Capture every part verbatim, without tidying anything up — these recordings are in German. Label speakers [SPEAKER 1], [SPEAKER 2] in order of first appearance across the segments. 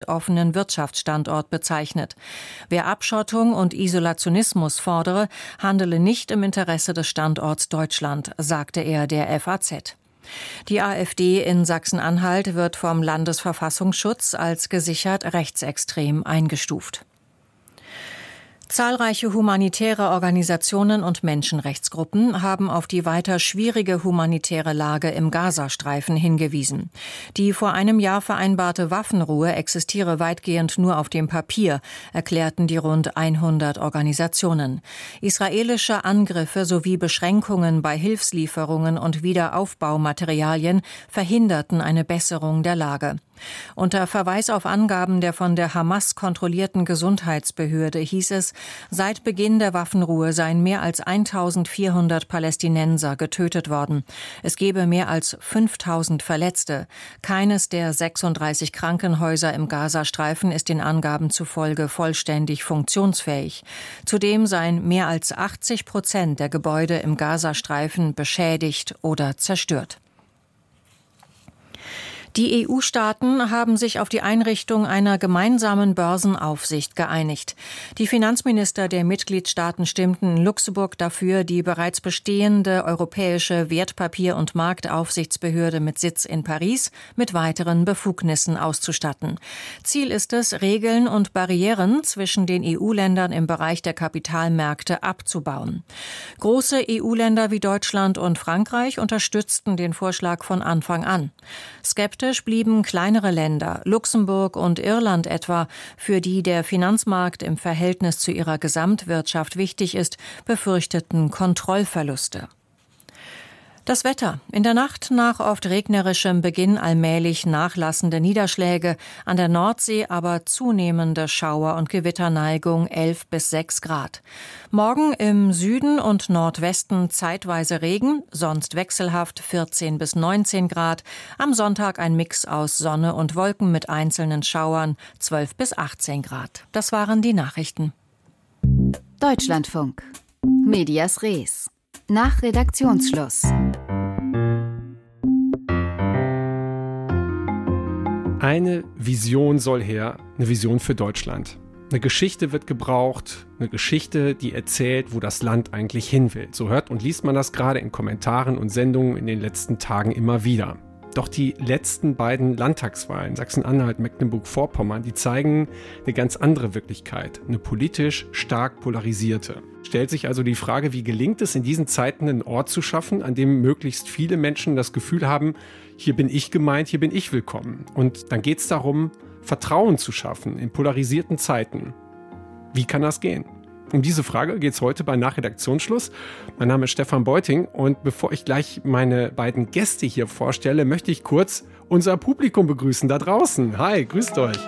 [SPEAKER 1] weltoffenen Wirtschaftsstandort bezeichnet. Wer Abschottung und Isolationismus fordere, handele nicht im Interesse des Standorts Deutschland, sagte er der F A Z. Die AfD in Sachsen-Anhalt wird vom Landesverfassungsschutz als gesichert rechtsextrem eingestuft. Zahlreiche humanitäre Organisationen und Menschenrechtsgruppen haben auf die weiter schwierige humanitäre Lage im Gazastreifen hingewiesen. Die vor einem Jahr vereinbarte Waffenruhe existiere weitgehend nur auf dem Papier, erklärten die rund hundert Organisationen. Israelische Angriffe sowie Beschränkungen bei Hilfslieferungen und Wiederaufbaumaterialien verhinderten eine Besserung der Lage. Unter Verweis auf Angaben der von der Hamas kontrollierten Gesundheitsbehörde hieß es, seit Beginn der Waffenruhe seien mehr als eintausendvierhundert Palästinenser getötet worden. Es gebe mehr als fünftausend Verletzte. Keines der sechsunddreißig Krankenhäuser im Gazastreifen ist den Angaben zufolge vollständig funktionsfähig. Zudem seien mehr als achtzig Prozent der Gebäude im Gazastreifen beschädigt oder zerstört. Die E U-Staaten haben sich auf die Einrichtung einer gemeinsamen Börsenaufsicht geeinigt. Die Finanzminister der Mitgliedstaaten stimmten in Luxemburg dafür, die bereits bestehende europäische Wertpapier- und Marktaufsichtsbehörde mit Sitz in Paris mit weiteren Befugnissen auszustatten. Ziel ist es, Regeln und Barrieren zwischen den E U-Ländern im Bereich der Kapitalmärkte abzubauen. Große E U-Länder wie Deutschland und Frankreich unterstützten den Vorschlag von Anfang an. Skeptisch blieben kleinere Länder, Luxemburg und Irland etwa, für die der Finanzmarkt im Verhältnis zu ihrer Gesamtwirtschaft wichtig ist, befürchteten Kontrollverluste. Das Wetter. In der Nacht nach oft regnerischem Beginn allmählich nachlassende Niederschläge, an der Nordsee aber zunehmende Schauer- und Gewitterneigung elf bis sechs Grad. Morgen im Süden und Nordwesten zeitweise Regen, sonst wechselhaft vierzehn bis neunzehn Grad. Am Sonntag ein Mix aus Sonne und Wolken mit einzelnen Schauern, zwölf bis achtzehn Grad. Das waren die Nachrichten.
[SPEAKER 2] Deutschlandfunk. Medias Res. Nach Redaktionsschluss.
[SPEAKER 3] Eine Vision soll her, eine Vision für Deutschland. Eine Geschichte wird gebraucht, eine Geschichte, die erzählt, wo das Land eigentlich hin will. So hört und liest man das gerade in Kommentaren und Sendungen in den letzten Tagen immer wieder. Doch die letzten beiden Landtagswahlen, Sachsen-Anhalt, Mecklenburg-Vorpommern, die zeigen eine ganz andere Wirklichkeit, eine politisch stark polarisierte. Stellt sich also die Frage, wie gelingt es in diesen Zeiten, einen Ort zu schaffen, an dem möglichst viele Menschen das Gefühl haben, hier bin ich gemeint, hier bin ich willkommen. Und dann geht es darum, Vertrauen zu schaffen in polarisierten Zeiten. Wie kann das gehen? Um diese Frage geht es heute bei Nachredaktionsschluss. Mein Name ist Stefan Beuting und bevor ich gleich meine beiden Gäste hier vorstelle, möchte ich kurz unser Publikum begrüßen da draußen. Hi, grüßt euch.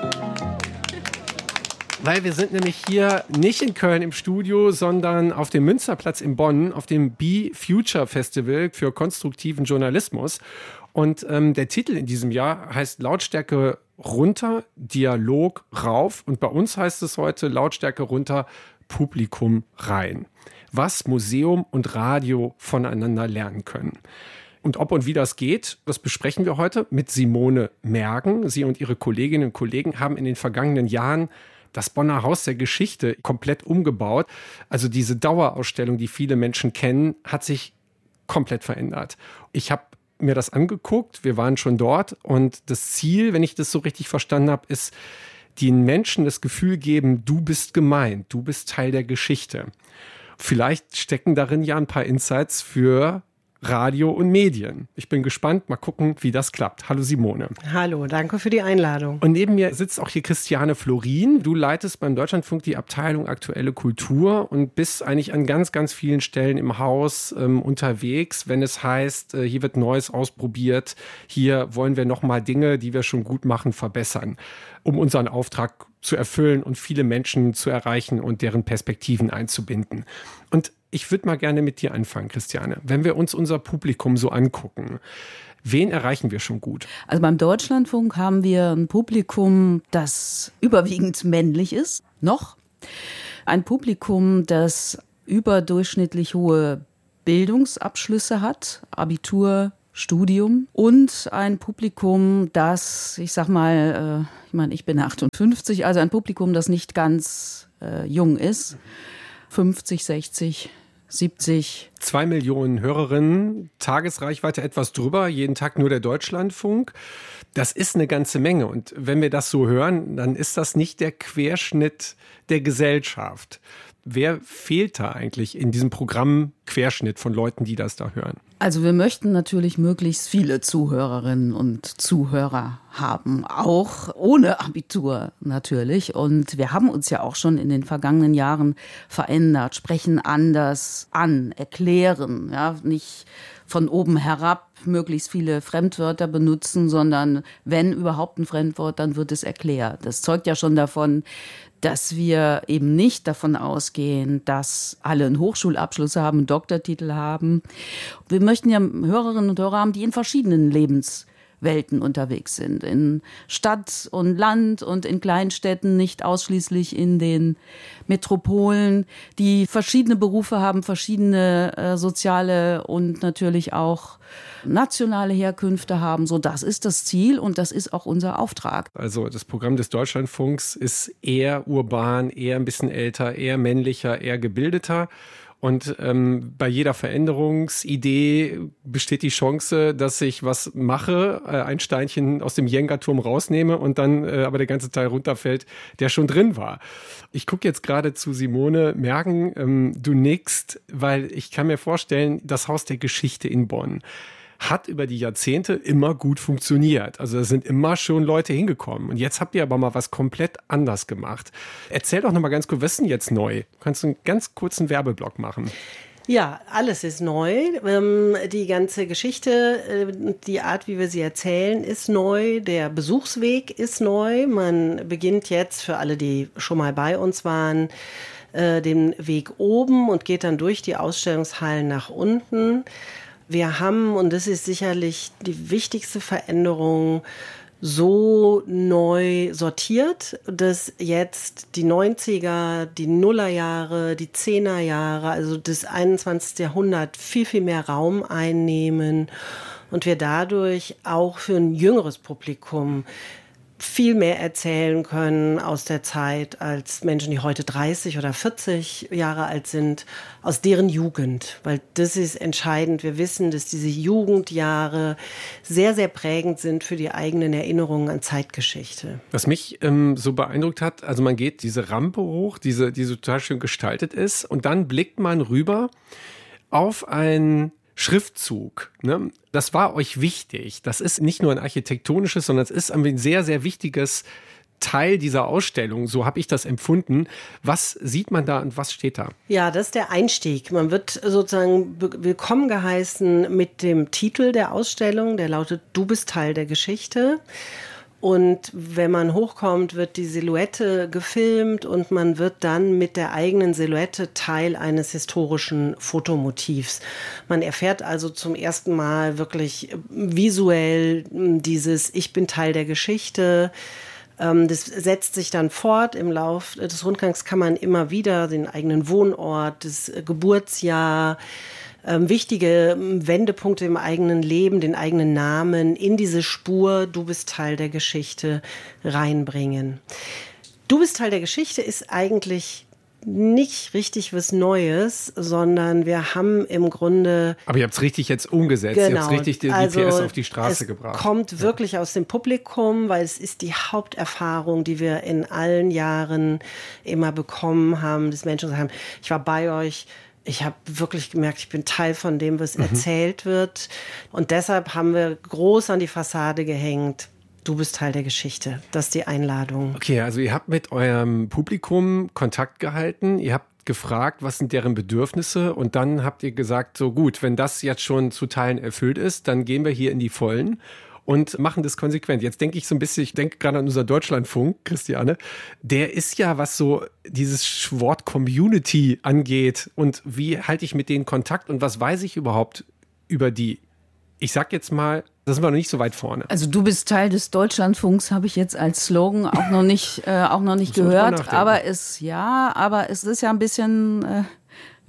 [SPEAKER 3] Weil wir sind nämlich hier nicht in Köln im Studio, sondern auf dem Münsterplatz in Bonn, auf dem Be Future Festival für konstruktiven Journalismus. Und ähm, der Titel in diesem Jahr heißt Lautstärke runter, Dialog rauf. Und bei uns heißt es heute Lautstärke runter, Publikum rein. Was Museum und Radio voneinander lernen können. Und ob und wie das geht, das besprechen wir heute mit Simone Mergen. Sie und ihre Kolleginnen und Kollegen haben in den vergangenen Jahren das Bonner Haus der Geschichte komplett umgebaut. Also diese Dauerausstellung, die viele Menschen kennen, hat sich komplett verändert. Ich habe mir das angeguckt, wir waren schon dort und das Ziel, wenn ich das so richtig verstanden habe, ist, den Menschen das Gefühl geben, du bist gemeint, du bist Teil der Geschichte. Vielleicht stecken darin ja ein paar Insights für Radio und Medien. Ich bin gespannt, mal gucken, wie das klappt. Hallo Simone.
[SPEAKER 4] Hallo, danke für die Einladung.
[SPEAKER 3] Und neben mir sitzt auch hier Christiane Florin. Du leitest beim Deutschlandfunk die Abteilung Aktuelle Kultur und bist eigentlich an ganz, ganz vielen Stellen im Haus ähm, unterwegs, wenn es heißt, äh, hier wird Neues ausprobiert, hier wollen wir nochmal Dinge, die wir schon gut machen, verbessern, um unseren Auftrag zu erfüllen und viele Menschen zu erreichen und deren Perspektiven einzubinden. Und ich würde mal gerne mit dir anfangen, Christiane. Wenn wir uns unser Publikum so angucken, wen erreichen wir schon gut?
[SPEAKER 5] Also beim Deutschlandfunk haben wir ein Publikum, das überwiegend männlich ist, noch. Ein Publikum, das überdurchschnittlich hohe Bildungsabschlüsse hat, Abitur, Studium und ein Publikum, das, ich sag mal, äh, ich meine, ich bin achtundfünfzig, also ein Publikum, das nicht ganz äh, jung ist, fünfzig, sechzig, siebzig.
[SPEAKER 3] Zwei Millionen Hörerinnen, Tagesreichweite etwas drüber, jeden Tag nur der Deutschlandfunk. Das ist eine ganze Menge. Und wenn wir das so hören, dann ist das nicht der Querschnitt der Gesellschaft. Wer fehlt da eigentlich in diesem Programm Querschnitt von Leuten, die das da hören?
[SPEAKER 5] Also wir möchten natürlich möglichst viele Zuhörerinnen und Zuhörer haben, auch ohne Abitur natürlich. Und wir haben uns ja auch schon in den vergangenen Jahren verändert, sprechen anders an, erklären, ja, nicht von oben herab möglichst viele Fremdwörter benutzen, sondern wenn überhaupt ein Fremdwort, dann wird es erklärt. Das zeugt ja schon davon, dass wir eben nicht davon ausgehen, dass alle einen Hochschulabschluss haben, einen Doktortitel haben. Wir möchten ja Hörerinnen und Hörer haben, die in verschiedenen Lebenswelten unterwegs sind. In Stadt und Land und in Kleinstädten, nicht ausschließlich in den Metropolen, die verschiedene Berufe haben, verschiedene äh, soziale und natürlich auch nationale Herkünfte haben. So, das ist das Ziel und das ist auch unser Auftrag.
[SPEAKER 3] Also das Programm des Deutschlandfunks ist eher urban, eher ein bisschen älter, eher männlicher, eher gebildeter. Und ähm, bei jeder Veränderungsidee besteht die Chance, dass ich was mache, äh, ein Steinchen aus dem Jenga-Turm rausnehme und dann äh, aber der ganze Teil runterfällt, der schon drin war. Ich gucke jetzt gerade zu Simone Mergen, ähm, du nickst, weil ich kann mir vorstellen, das Haus der Geschichte in Bonn hat über die Jahrzehnte immer gut funktioniert. Also da sind immer schon Leute hingekommen. Und jetzt habt ihr aber mal was komplett anders gemacht. Erzähl doch noch mal ganz kurz, was ist denn jetzt neu? Kannst du einen ganz kurzen Werbeblock machen?
[SPEAKER 4] Ja, alles ist neu. Die ganze Geschichte, die Art, wie wir sie erzählen, ist neu. Der Besuchsweg ist neu. Man beginnt jetzt, für alle, die schon mal bei uns waren, den Weg oben und geht dann durch die Ausstellungshallen nach unten. Wir haben, und das ist sicherlich die wichtigste Veränderung, so neu sortiert, dass jetzt die neunziger, die Nullerjahre, die Zehnerjahre, also das einundzwanzigste Jahrhundert viel, viel mehr Raum einnehmen und wir dadurch auch für ein jüngeres Publikum viel mehr erzählen können aus der Zeit als Menschen, die heute dreißig oder vierzig Jahre alt sind, aus deren Jugend. Weil das ist entscheidend. Wir wissen, dass diese Jugendjahre sehr, sehr prägend sind für die eigenen Erinnerungen an Zeitgeschichte.
[SPEAKER 3] Was mich ähm, so beeindruckt hat, also man geht diese Rampe hoch, diese, die so total schön gestaltet ist und dann blickt man rüber auf ein Schriftzug, ne? Das war euch wichtig. Das ist nicht nur ein architektonisches, sondern es ist ein sehr, sehr wichtiges Teil dieser Ausstellung. So habe ich das empfunden. Was sieht man da und was steht da?
[SPEAKER 4] Ja, das ist der Einstieg. Man wird sozusagen willkommen geheißen mit dem Titel der Ausstellung, der lautet Du bist Teil der Geschichte. Und wenn man hochkommt, wird die Silhouette gefilmt und man wird dann mit der eigenen Silhouette Teil eines historischen Fotomotivs. Man erfährt also zum ersten Mal wirklich visuell dieses Ich bin Teil der Geschichte. Das setzt sich dann fort. Im Lauf des Rundgangs kann man immer wieder den eigenen Wohnort, das Geburtsjahr, Ähm, wichtige Wendepunkte im eigenen Leben, den eigenen Namen in diese Spur, du bist Teil der Geschichte, reinbringen. Du bist Teil der Geschichte ist eigentlich nicht richtig was Neues, sondern wir haben im Grunde...
[SPEAKER 3] Aber ihr habt es richtig jetzt umgesetzt,
[SPEAKER 4] genau,
[SPEAKER 3] ihr habt richtig die, die
[SPEAKER 4] also
[SPEAKER 3] P S auf die Straße
[SPEAKER 4] es
[SPEAKER 3] gebracht.
[SPEAKER 4] Es kommt wirklich aus dem Publikum, weil es ist die Haupterfahrung, die wir in allen Jahren immer bekommen haben, dass Menschen sagen, ich war bei euch, ich habe wirklich gemerkt, ich bin Teil von dem, was mhm. erzählt wird. Und deshalb haben wir groß an die Fassade gehängt. Du bist Teil der Geschichte. Das ist die Einladung.
[SPEAKER 3] Okay, also ihr habt mit eurem Publikum Kontakt gehalten. Ihr habt gefragt, was sind deren Bedürfnisse? Und dann habt ihr gesagt, so gut, wenn das jetzt schon zu Teilen erfüllt ist, dann gehen wir hier in die Vollen und machen das konsequent. Jetzt denke ich so ein bisschen, ich denke gerade an unser Deutschlandfunk, Christiane, der ist ja, was so dieses Wort Community angeht und wie halte ich mit denen Kontakt und was weiß ich überhaupt über die? Ich sag jetzt mal, da sind wir noch nicht so weit vorne.
[SPEAKER 5] Also du bist Teil des Deutschlandfunks, habe ich jetzt als Slogan auch noch nicht, äh, auch noch nicht gehört. Aber es, ja, aber es ist ja ein bisschen... Äh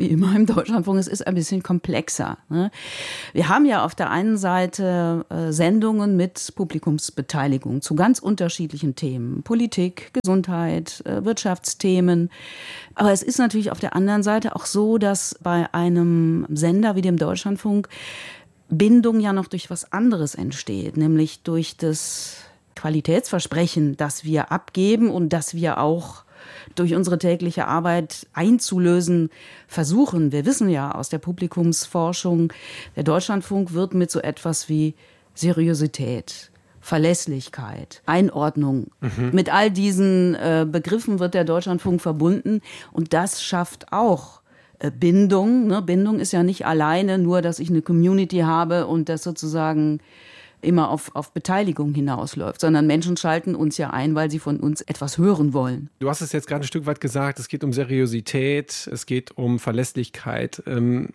[SPEAKER 5] wie immer im Deutschlandfunk, es ist ein bisschen komplexer. Ne? Wir haben ja auf der einen Seite äh, Sendungen mit Publikumsbeteiligung zu ganz unterschiedlichen Themen. Politik, Gesundheit, äh, Wirtschaftsthemen. Aber es ist natürlich auf der anderen Seite auch so, dass bei einem Sender wie dem Deutschlandfunk Bindung ja noch durch was anderes entsteht, nämlich durch das Qualitätsversprechen, das wir abgeben und das wir auch durch unsere tägliche Arbeit einzulösen versuchen. Wir wissen ja aus der Publikumsforschung, der Deutschlandfunk wird mit so etwas wie Seriosität, Verlässlichkeit, Einordnung, mhm. mit all diesen äh, Begriffen wird der Deutschlandfunk verbunden und das schafft auch äh, Bindung. Ne? Bindung ist ja nicht alleine nur, dass ich eine Community habe und das sozusagen immer auf, auf Beteiligung hinausläuft, sondern Menschen schalten uns ja ein, weil sie von uns etwas hören wollen.
[SPEAKER 3] Du hast es jetzt gerade ein Stück weit gesagt, es geht um Seriosität, es geht um Verlässlichkeit.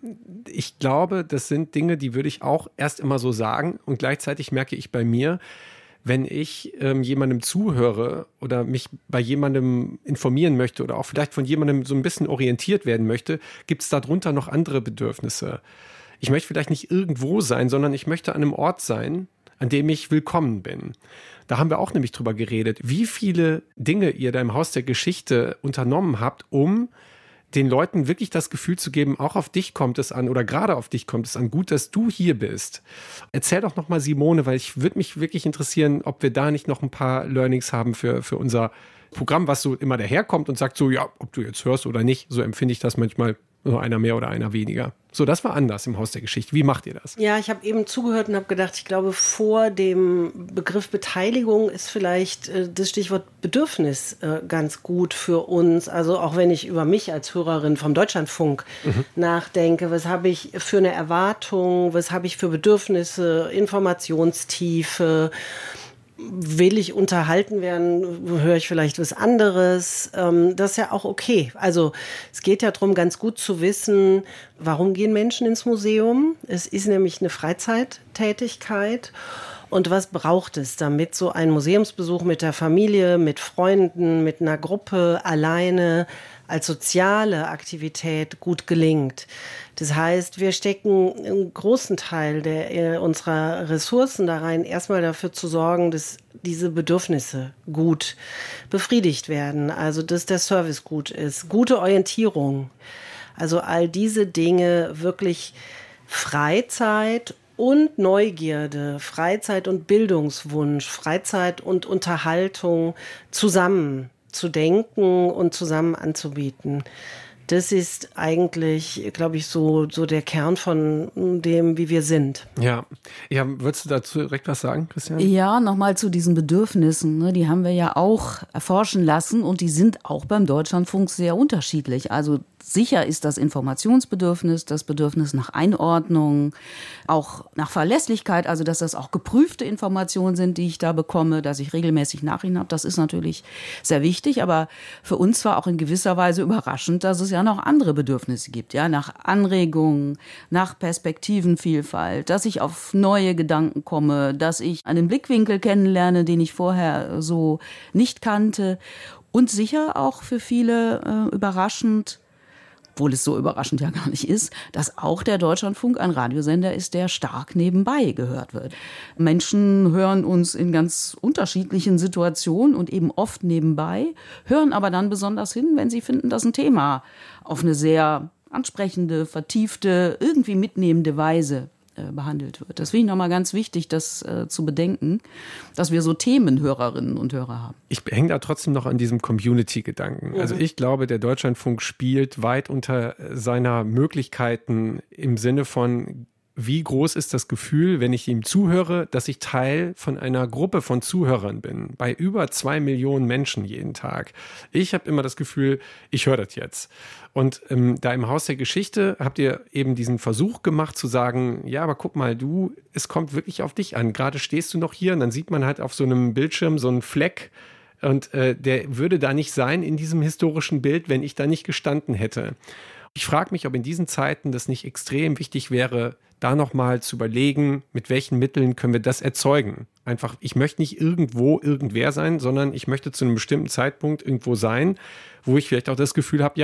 [SPEAKER 3] Ich glaube, das sind Dinge, die würde ich auch erst immer so sagen und gleichzeitig merke ich bei mir, wenn ich ähm, jemandem zuhöre oder mich bei jemandem informieren möchte oder auch vielleicht von jemandem so ein bisschen orientiert werden möchte, gibt es darunter noch andere Bedürfnisse. Ich möchte vielleicht nicht irgendwo sein, sondern ich möchte an einem Ort sein, an dem ich willkommen bin. Da haben wir auch nämlich drüber geredet, wie viele Dinge ihr da im Haus der Geschichte unternommen habt, um den Leuten wirklich das Gefühl zu geben, auch auf dich kommt es an oder gerade auf dich kommt es an. Gut, dass du hier bist. Erzähl doch nochmal, Simone, weil ich würde mich wirklich interessieren, ob wir da nicht noch ein paar Learnings haben für, für unser Programm, was so immer daherkommt und sagt so, ja, ob du jetzt hörst oder nicht, so empfinde ich das manchmal. Nur einer mehr oder einer weniger. So, das war anders im Haus der Geschichte. Wie macht ihr das?
[SPEAKER 4] Ja, ich habe eben zugehört und habe gedacht, ich glaube, vor dem Begriff Beteiligung ist vielleicht äh, das Stichwort Bedürfnis äh, ganz gut für uns. Also auch wenn ich über mich als Hörerin vom Deutschlandfunk mhm. nachdenke, was habe ich für eine Erwartung, was habe ich für Bedürfnisse, Informationstiefe, will ich unterhalten werden, höre ich vielleicht was anderes. Das ist ja auch okay. Also es geht ja darum, ganz gut zu wissen, warum gehen Menschen ins Museum? Es ist nämlich eine Freizeittätigkeit. Und was braucht es, damit so ein Museumsbesuch mit der Familie, mit Freunden, mit einer Gruppe, alleine als soziale Aktivität gut gelingt? Das heißt, wir stecken einen großen Teil der, unserer Ressourcen da rein, erstmal dafür zu sorgen, dass diese Bedürfnisse gut befriedigt werden. Also, dass der Service gut ist, gute Orientierung. Also all diese Dinge, wirklich Freizeit und Neugierde, Freizeit und Bildungswunsch, Freizeit und Unterhaltung zusammen zu denken und zusammen anzubieten. Das ist eigentlich, glaube ich, so, so der Kern von dem, wie wir sind.
[SPEAKER 3] Ja, ja, würdest du dazu direkt was sagen, Christian?
[SPEAKER 5] Ja, nochmal zu diesen Bedürfnissen. Ne, die haben wir ja auch erforschen lassen und die sind auch beim Deutschlandfunk sehr unterschiedlich. Also sicher ist das Informationsbedürfnis, das Bedürfnis nach Einordnung, auch nach Verlässlichkeit, also dass das auch geprüfte Informationen sind, die ich da bekomme, dass ich regelmäßig Nachrichten habe. Das ist natürlich sehr wichtig, aber für uns war auch in gewisser Weise überraschend, dass es ja noch andere Bedürfnisse gibt, ja, nach Anregungen, nach Perspektivenvielfalt, dass ich auf neue Gedanken komme, dass ich einen Blickwinkel kennenlerne, den ich vorher so nicht kannte und sicher auch für viele äh, überraschend, obwohl es so überraschend ja gar nicht ist, dass auch der Deutschlandfunk ein Radiosender ist, der stark nebenbei gehört wird. Menschen hören uns in ganz unterschiedlichen Situationen und eben oft nebenbei, hören aber dann besonders hin, wenn sie finden, dass ein Thema auf eine sehr ansprechende, vertiefte, irgendwie mitnehmende Weise behandelt wird. Das finde ich nochmal ganz wichtig, das äh, zu bedenken, dass wir so Themenhörerinnen und Hörer haben.
[SPEAKER 3] Ich hänge da trotzdem noch an diesem Community-Gedanken. Mhm. Also ich glaube, der Deutschlandfunk spielt weit unter seiner Möglichkeiten im Sinne von, wie groß ist das Gefühl, wenn ich ihm zuhöre, dass ich Teil von einer Gruppe von Zuhörern bin, bei über zwei Millionen Menschen jeden Tag. Ich habe immer das Gefühl, ich höre das jetzt. Und ähm, da im Haus der Geschichte habt ihr eben diesen Versuch gemacht zu sagen, ja, aber guck mal, du, es kommt wirklich auf dich an. Gerade stehst du noch hier und dann sieht man halt auf so einem Bildschirm so einen Fleck und äh, der würde da nicht sein in diesem historischen Bild, wenn ich da nicht gestanden hätte. Ich frage mich, ob in diesen Zeiten das nicht extrem wichtig wäre, da nochmal zu überlegen, mit welchen Mitteln können wir das erzeugen. Einfach, ich möchte nicht irgendwo irgendwer sein, sondern ich möchte zu einem bestimmten Zeitpunkt irgendwo sein, wo ich vielleicht auch das Gefühl habe, ja,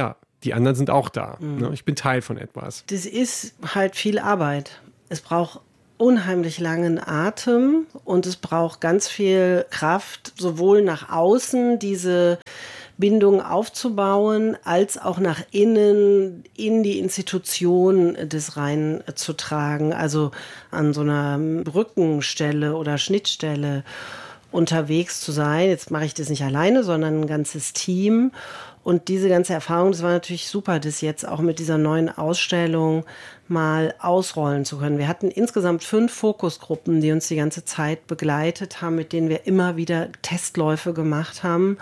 [SPEAKER 3] die anderen sind auch da. Mhm. Ich bin Teil von etwas.
[SPEAKER 4] Das ist halt viel Arbeit. Es braucht unheimlich langen Atem und es braucht ganz viel Kraft, sowohl nach außen diese Bindung aufzubauen, als auch nach innen in die Institution das reinzutragen, also an so einer Brückenstelle oder Schnittstelle unterwegs zu sein. Jetzt mache ich das nicht alleine, sondern ein ganzes Team. Und diese ganze Erfahrung, das war natürlich super, das jetzt auch mit dieser neuen Ausstellung mal ausrollen zu können. Wir hatten insgesamt fünf Fokusgruppen, die uns die ganze Zeit begleitet haben, mit denen wir immer wieder Testläufe gemacht haben.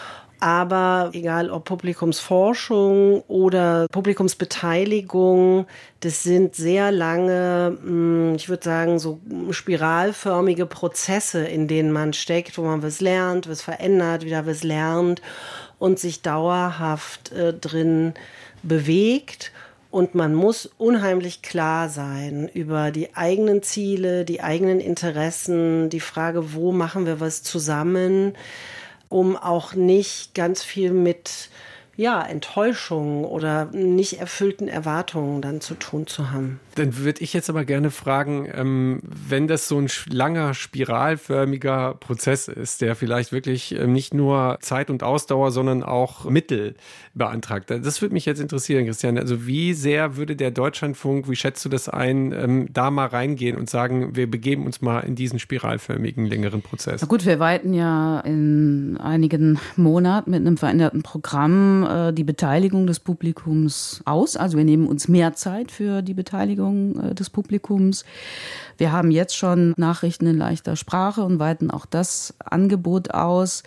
[SPEAKER 4] Aber egal ob Publikumsforschung oder Publikumsbeteiligung, das sind sehr lange, ich würde sagen, so spiralförmige Prozesse, in denen man steckt, wo man was lernt, was verändert, wieder was lernt und sich dauerhaft äh, drin bewegt. Und man muss unheimlich klar sein über die eigenen Ziele, die eigenen Interessen, die Frage, wo machen wir was zusammen, um auch nicht ganz viel mit ja, Enttäuschungen oder nicht erfüllten Erwartungen dann zu tun zu haben.
[SPEAKER 3] Dann würde ich jetzt aber gerne fragen, ähm, wenn das so ein langer, spiralförmiger Prozess ist, der vielleicht wirklich ähm, nicht nur Zeit und Ausdauer, sondern auch Mittel beantragt. Das würde mich jetzt interessieren, Christiane. Also wie sehr würde der Deutschlandfunk, wie schätzt du das ein, ähm, da mal reingehen und sagen, wir begeben uns mal in diesen spiralförmigen, längeren Prozess?
[SPEAKER 5] Na gut, wir weiten ja in einigen Monaten mit einem veränderten Programm äh, die Beteiligung des Publikums aus. Also wir nehmen uns mehr Zeit für die Beteiligung des Publikums. Wir haben jetzt schon Nachrichten in leichter Sprache und weiten auch das Angebot aus.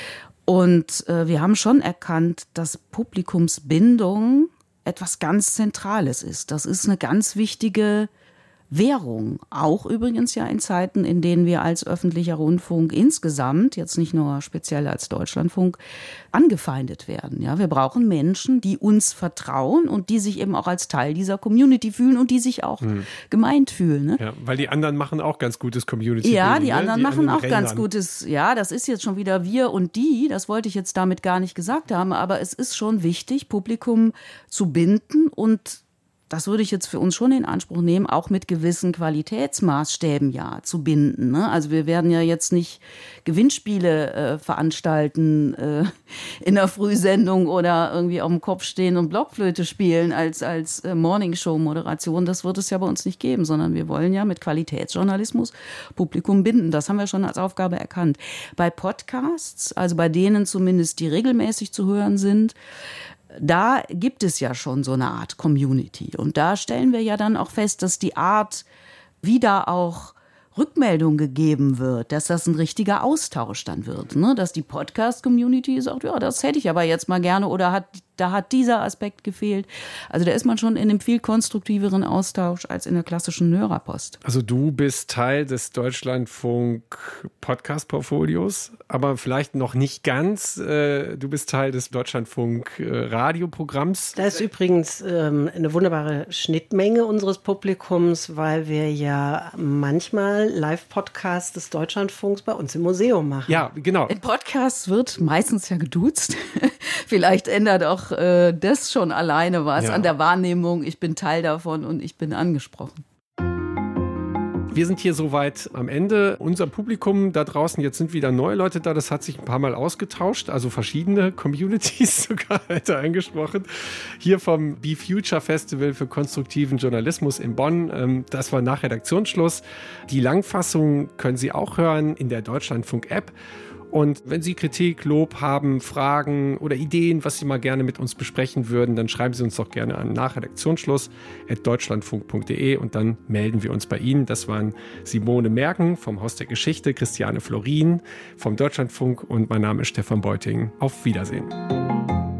[SPEAKER 5] Und äh, wir haben schon erkannt, dass Publikumsbindung etwas ganz Zentrales ist. Das ist eine ganz wichtige Währung. Auch übrigens ja in Zeiten, in denen wir als öffentlicher Rundfunk insgesamt, jetzt nicht nur speziell als Deutschlandfunk, angefeindet werden. Ja, wir brauchen Menschen, die uns vertrauen und die sich eben auch als Teil dieser Community fühlen und die sich auch hm. gemeint fühlen. Ne?
[SPEAKER 3] Ja, weil die anderen machen auch ganz gutes Community.
[SPEAKER 5] Ja, die anderen
[SPEAKER 3] ne? die
[SPEAKER 5] machen
[SPEAKER 3] anderen
[SPEAKER 5] auch Rändern. ganz gutes. Ja, das ist jetzt schon wieder wir und die. Das wollte ich jetzt damit gar nicht gesagt haben. Aber es ist schon wichtig, Publikum zu binden und das würde ich jetzt für uns schon in Anspruch nehmen, auch mit gewissen Qualitätsmaßstäben ja zu binden. Ne? Also wir werden ja jetzt nicht Gewinnspiele äh, veranstalten äh, in der Frühsendung oder irgendwie auf dem Kopf stehen und Blockflöte spielen als, als äh, Morningshow-Moderation. Das wird es ja bei uns nicht geben, sondern wir wollen ja mit Qualitätsjournalismus Publikum binden. Das haben wir schon als Aufgabe erkannt. Bei Podcasts, also bei denen zumindest, die regelmäßig zu hören sind, da gibt es ja schon so eine Art Community. Und da stellen wir ja dann auch fest, dass die Art, wie da auch Rückmeldung gegeben wird, dass das ein richtiger Austausch dann wird. Ne? Dass die Podcast-Community sagt, ja, das hätte ich aber jetzt mal gerne oder hat, da hat dieser Aspekt gefehlt. Also da ist man schon in einem viel konstruktiveren Austausch als in der klassischen Hörerpost. Also
[SPEAKER 3] du bist Teil des Deutschlandfunk-Podcast-Portfolios, aber vielleicht noch nicht ganz. Du bist Teil des Deutschlandfunk-Radioprogramms.
[SPEAKER 4] Da ist übrigens ähm, eine wunderbare Schnittmenge unseres Publikums, weil wir ja manchmal Live-Podcasts des Deutschlandfunks bei uns im Museum machen.
[SPEAKER 3] Ja, genau.
[SPEAKER 5] In Podcasts wird meistens ja geduzt. Vielleicht ändert auch äh, das schon alleine was ja. an der Wahrnehmung. Ich bin Teil davon und ich bin angesprochen.
[SPEAKER 3] Wir sind hier soweit am Ende. Unser Publikum da draußen, jetzt sind wieder neue Leute da, das hat sich ein paar Mal ausgetauscht, also verschiedene Communities sogar heute angesprochen. Hier vom Be Future Festival für konstruktiven Journalismus in Bonn. Das war nach Redaktionsschluss. Die Langfassung können Sie auch hören in der Deutschlandfunk-App. Und wenn Sie Kritik, Lob haben, Fragen oder Ideen, was Sie mal gerne mit uns besprechen würden, dann schreiben Sie uns doch gerne an nach Redaktionsschluss at deutschlandfunk punkt de und dann melden wir uns bei Ihnen. Das waren Simone Merken vom Haus der Geschichte, Christiane Florin vom Deutschlandfunk und mein Name ist Stefan Beuting. Auf Wiedersehen.